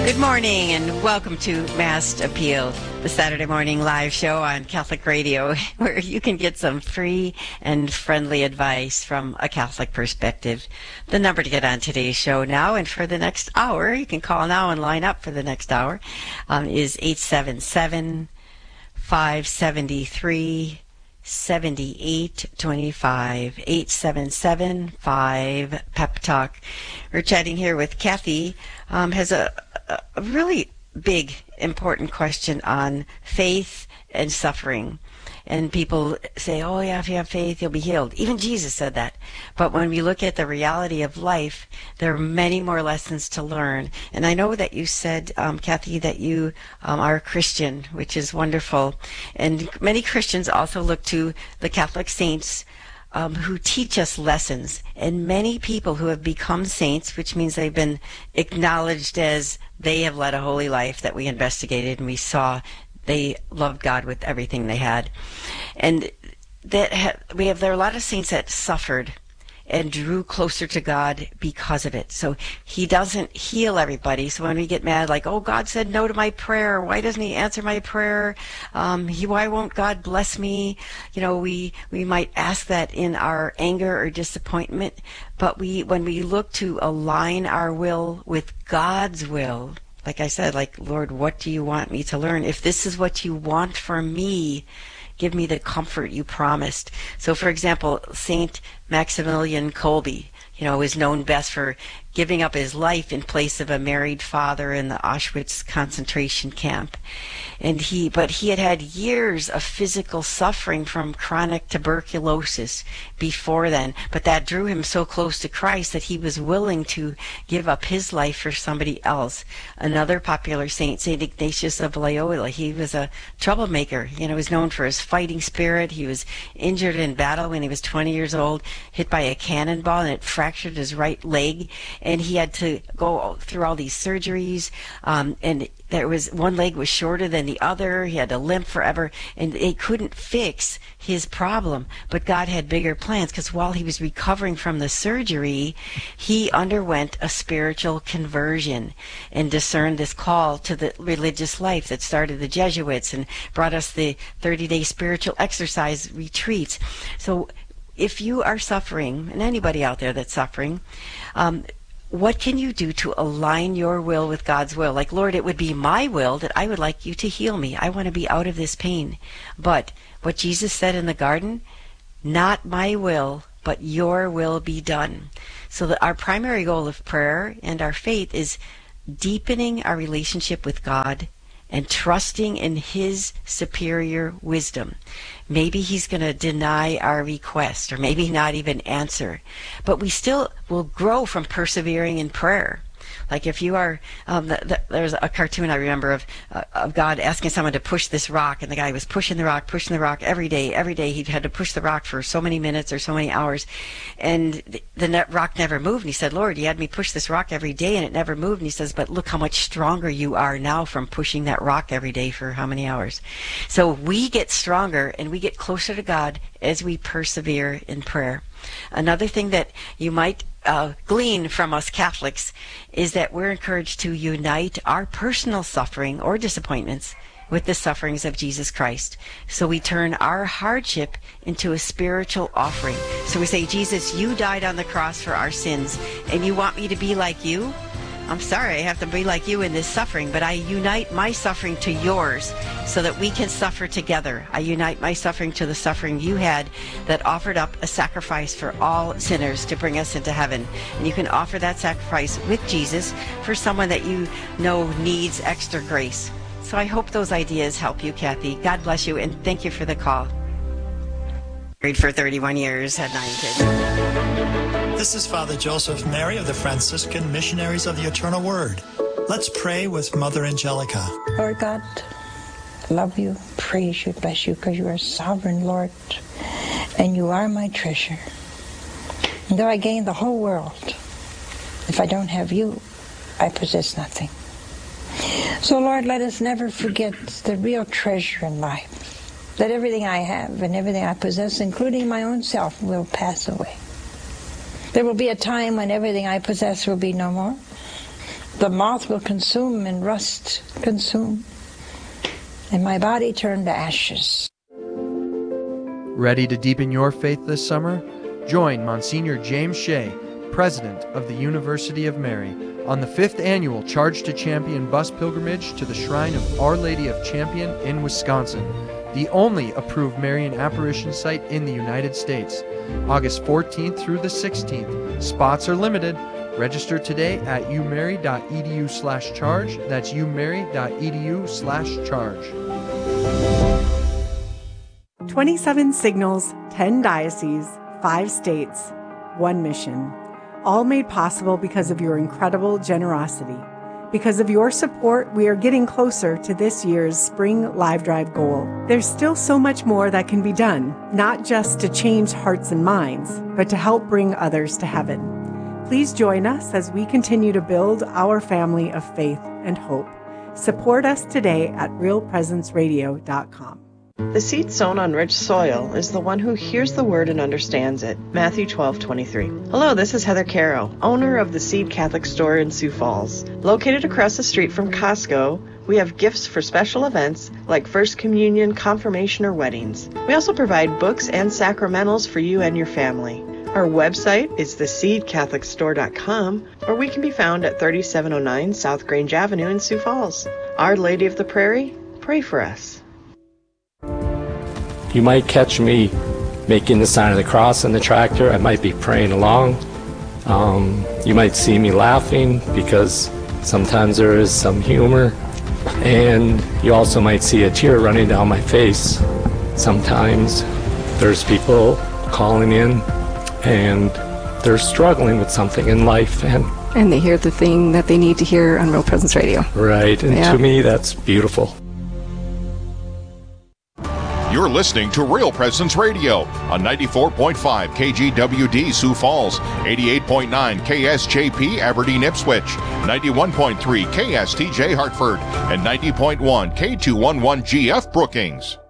Good morning and welcome to Mass Appeal, the Saturday morning live show on Catholic Radio, where you can get some free and friendly advice from a Catholic perspective. The number to get on today's show now and for the next hour, you can call now and line up for the next hour, is 877-573 7825 877-5 Pep Talk. We're chatting here with Kathy. Has a really big, important question on faith and suffering. And people say, oh yeah, if you have faith, you'll be healed. Even Jesus said that. But when we look at the reality of life, there are many more lessons to learn. And I know that you said, Kathy, that you are a Christian, which is wonderful. And many Christians also look to the Catholic saints who teach us lessons. And many people who have become saints, which means they've been acknowledged as they have led a holy life that we investigated and we saw they loved God with everything they had. And there are a lot of saints that suffered and drew closer to God because of it. So he doesn't heal everybody. So when we get mad, like, oh, God said no to my prayer. Why doesn't he answer my prayer? Why won't God bless me? You know, we might ask that in our anger or disappointment. But when we look to align our will with God's will, like I said, like, Lord, what do you want me to learn? If this is what you want for me, give me the comfort you promised. So, for example, Saint Maximilian Kolbe, is known best for giving up his life in place of a married father in the Auschwitz concentration camp. But he had years of physical suffering from chronic tuberculosis before then. But that drew him so close to Christ that he was willing to give up his life for somebody else. Another popular saint, Saint Ignatius of Loyola, he was a troublemaker. He was known for his fighting spirit. He was injured in battle when he was 20 years old, hit by a cannonball, and it fractured his right leg. And he had to go through all these surgeries, and one leg was shorter than the other. He had to limp forever, and they couldn't fix his problem. But God had bigger plans, because while he was recovering from the surgery, he underwent a spiritual conversion and discerned this call to the religious life that started the Jesuits and brought us the 30-day spiritual exercise retreats. So if you are suffering, and anybody out there that's suffering, what can you do to align your will with God's will? Like, Lord, it would be my will that I would like you to heal me. I want to be out of this pain. But what Jesus said in the garden, not my will, but your will be done. So that our primary goal of prayer and our faith is deepening our relationship with God and trusting in his superior wisdom. Maybe he's going to deny our request, or maybe not even answer. But we still will grow from persevering in prayer. Like if you are, there's a cartoon I remember of God asking someone to push this rock, and the guy was pushing the rock every day. Every day he had to push the rock for so many minutes or so many hours, and the rock never moved. And he said, Lord, you had me push this rock every day and it never moved. And he says, but look how much stronger you are now from pushing that rock every day for how many hours. So we get stronger and we get closer to God as we persevere in prayer. Another thing that you might glean from us Catholics is that we're encouraged to unite our personal suffering or disappointments with the sufferings of Jesus Christ. So we turn our hardship into a spiritual offering. So we say, Jesus, you died on the cross for our sins, and you want me to be like you? I'm sorry, I have to be like you in this suffering, but I unite my suffering to yours so that we can suffer together. I unite my suffering to the suffering you had that offered up a sacrifice for all sinners to bring us into heaven. And you can offer that sacrifice with Jesus for someone that you know needs extra grace. So I hope those ideas help you, Kathy. God bless you, and thank you for the call. Married for 31 years, had 9 kids. This is Father Joseph Mary of the Franciscan Missionaries of the Eternal Word. Let's pray with Mother Angelica. Lord God, I love you, praise you, bless you, because you are sovereign, Lord, and you are my treasure. And though I gain the whole world, if I don't have you, I possess nothing. So, Lord, let us never forget the real treasure in life, that everything I have and everything I possess, including my own self, will pass away. There will be a time when everything I possess will be no more. the moth will consume and rust consume, and my body turn to ashes. Ready to deepen your faith this summer? Join Monsignor James Shea, President of the University of Mary, on the 5th annual Charge to Champion bus pilgrimage to the Shrine of Our Lady of Champion in Wisconsin, the only approved Marian apparition site in the United States. August 14th through the 16th. Spots are limited. Register today at umary.edu/charge. That's umary.edu/charge. 27 signals, 10 dioceses, 5 states, 1 mission. All made possible because of your incredible generosity. Because of your support, we are getting closer to this year's Spring Live Drive goal. There's still so much more that can be done, not just to change hearts and minds, but to help bring others to heaven. Please join us as we continue to build our family of faith and hope. Support us today at realpresenceradio.com. The seed sown on rich soil is the one who hears the word and understands it. Matthew 12:23. Hello, this is Heather Caro, owner of the Seed Catholic Store in Sioux Falls. Located across the street from Costco, we have gifts for special events like First Communion, confirmation, or weddings. We also provide books and sacramentals for you and your family. Our website is theseedcatholicstore.com, or we can be found at 3709 South Grange Avenue in Sioux Falls. Our Lady of the Prairie, pray for us. You might catch me making the sign of the cross on the tractor. I might be praying along. You might see me laughing because sometimes there is some humor. And you also might see a tear running down my face. Sometimes there's people calling in and they're struggling with something in life. And they hear the thing that they need to hear on Real Presence Radio. Right, and to me that's beautiful. You're listening to Real Presence Radio on 94.5 KGWD Sioux Falls, 88.9 KSJP Aberdeen Ipswich, 91.3 KSTJ Hartford, and 90.1 K211GF Brookings.